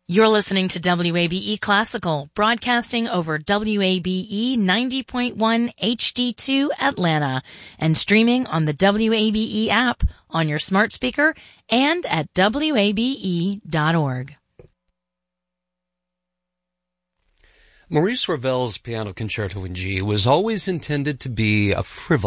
You're listening to WABE Classical, broadcasting over WABE 90.1 HD2 Atlanta and streaming on the WABE app on your smart speaker and at WABE.org. Maurice Ravel's Piano Concerto in G was always intended to be a frivolous